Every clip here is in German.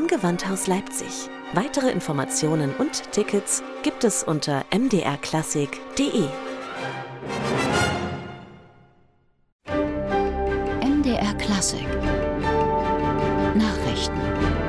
im Gewandhaus Leipzig. Weitere Informationen und Tickets gibt es unter mdrklassik.de. MDR Klassik Nachrichten.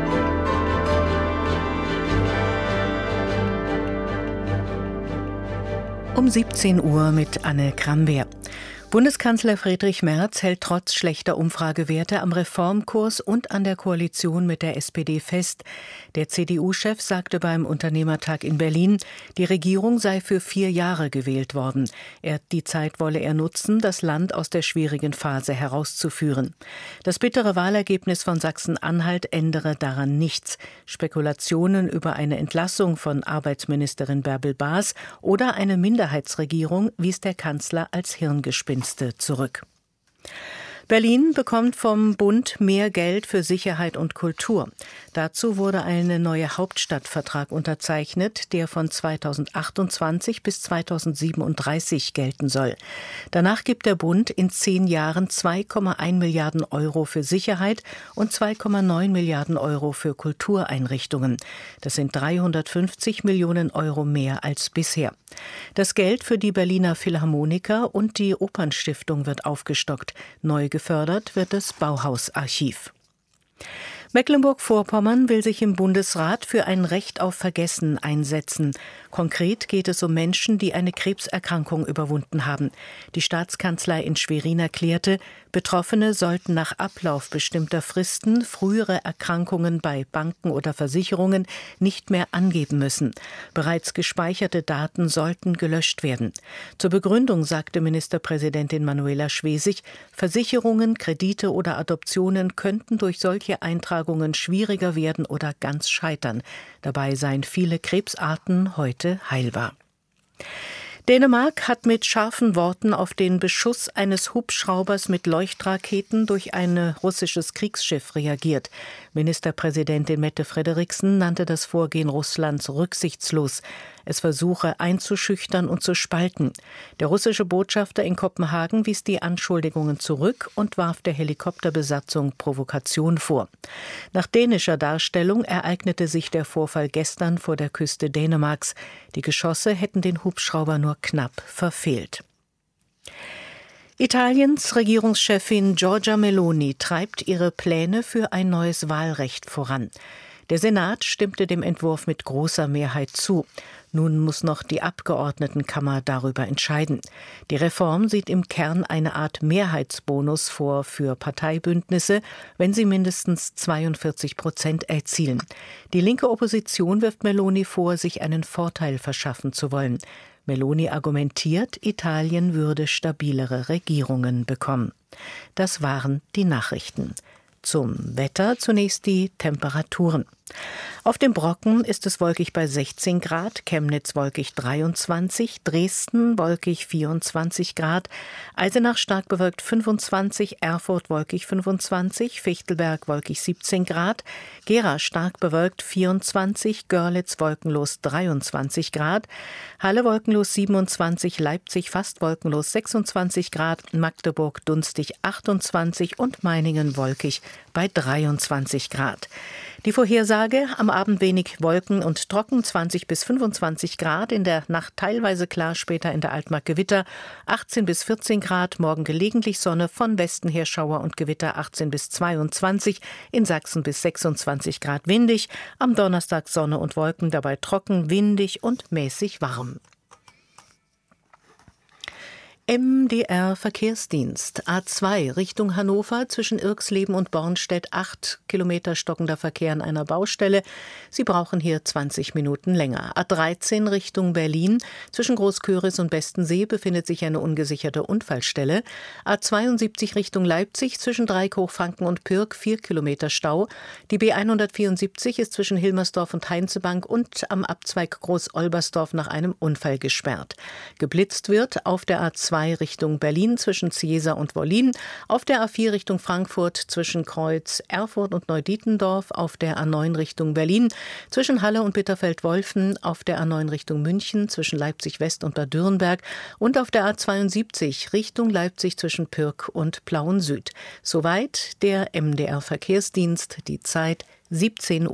Um 17 Uhr mit Anne Krambeer. Bundeskanzler Friedrich Merz hält trotz schlechter Umfragewerte am Reformkurs und an der Koalition mit der SPD fest. Der CDU-Chef sagte beim Unternehmertag in Berlin, die Regierung sei für 4 Jahre gewählt worden. Die Zeit wolle er nutzen, das Land aus der schwierigen Phase herauszuführen. Das bittere Wahlergebnis von Sachsen-Anhalt ändere daran nichts. Spekulationen über eine Entlassung von Arbeitsministerin Bärbel Baas oder eine Minderheitsregierung wies der Kanzler als Hirngespinst zurück. Berlin bekommt vom Bund mehr Geld für Sicherheit und Kultur. Dazu wurde ein neuer Hauptstadtvertrag unterzeichnet, der von 2028 bis 2037 gelten soll. Danach gibt der Bund in 10 Jahren 2,1 Milliarden Euro für Sicherheit und 2,9 Milliarden Euro für Kultureinrichtungen. Das sind 350 Millionen Euro mehr als bisher. Das Geld für die Berliner Philharmoniker und die Opernstiftung wird aufgestockt. Neu gefördert wird das Bauhausarchiv. Mecklenburg-Vorpommern will sich im Bundesrat für ein Recht auf Vergessen einsetzen. Konkret geht es um Menschen, die eine Krebserkrankung überwunden haben. Die Staatskanzlei in Schwerin erklärte, Betroffene sollten nach Ablauf bestimmter Fristen frühere Erkrankungen bei Banken oder Versicherungen nicht mehr angeben müssen. Bereits gespeicherte Daten sollten gelöscht werden. Zur Begründung sagte Ministerpräsidentin Manuela Schwesig, Versicherungen, Kredite oder Adoptionen könnten durch solche Eintragungen schwieriger werden oder ganz scheitern. Dabei seien viele Krebsarten heute heilbar. Dänemark hat mit scharfen Worten auf den Beschuss eines Hubschraubers mit Leuchtraketen durch ein russisches Kriegsschiff reagiert. Ministerpräsidentin Mette Frederiksen nannte das Vorgehen Russlands rücksichtslos. Es versuche einzuschüchtern und zu spalten. Der russische Botschafter in Kopenhagen wies die Anschuldigungen zurück und warf der Helikopterbesatzung Provokation vor. Nach dänischer Darstellung ereignete sich der Vorfall gestern vor der Küste Dänemarks. Die Geschosse hätten den Hubschrauber nur knapp verfehlt. Italiens Regierungschefin Giorgia Meloni treibt ihre Pläne für ein neues Wahlrecht voran. Der Senat stimmte dem Entwurf mit großer Mehrheit zu. Nun muss noch die Abgeordnetenkammer darüber entscheiden. Die Reform sieht im Kern eine Art Mehrheitsbonus vor für Parteibündnisse, wenn sie mindestens 42% erzielen. Die linke Opposition wirft Meloni vor, sich einen Vorteil verschaffen zu wollen. Meloni argumentiert, Italien würde stabilere Regierungen bekommen. Das waren die Nachrichten. Zum Wetter zunächst die Temperaturen. Auf dem Brocken ist es wolkig bei 16 Grad, Chemnitz wolkig 23, Dresden wolkig 24 Grad, Eisenach stark bewölkt 25, Erfurt wolkig 25, Fichtelberg wolkig 17 Grad, Gera stark bewölkt 24, Görlitz wolkenlos 23 Grad, Halle wolkenlos 27, Leipzig fast wolkenlos 26 Grad, Magdeburg dunstig 28 und Meiningen wolkig bei 23 Grad. Die Vorhersage: am Abend wenig Wolken und trocken, 20 bis 25 Grad, in der Nacht teilweise klar, später in der Altmark Gewitter, 18 bis 14 Grad, morgen gelegentlich Sonne, von Westen her Schauer und Gewitter, 18 bis 22, in Sachsen bis 26 Grad windig, am Donnerstag Sonne und Wolken, dabei trocken, windig und mäßig warm. MDR Verkehrsdienst. A2 Richtung Hannover zwischen Irxleben und Bornstedt 8 Kilometer stockender Verkehr an einer Baustelle. Sie brauchen hier 20 Minuten länger. A13 Richtung Berlin zwischen Großköris und Bestensee befindet sich eine ungesicherte Unfallstelle. A72 Richtung Leipzig zwischen Dreieckhochfranken und Pürg 4 Kilometer Stau. Die B174 ist zwischen Hilmersdorf und Heinzebank und am Abzweig Groß-Olbersdorf nach einem Unfall gesperrt. Geblitzt wird auf der A2 Richtung Berlin zwischen Ziesa und Wollin, auf der A4 Richtung Frankfurt zwischen Kreuz Erfurt und Neudietendorf, auf der A9 Richtung Berlin zwischen Halle und Bitterfeld-Wolfen, auf der A9 Richtung München zwischen Leipzig West und Bad Dürrenberg und auf der A72 Richtung Leipzig zwischen Pürg und Plauen Süd. Soweit der MDR Verkehrsdienst, die Zeit 17 Uhr.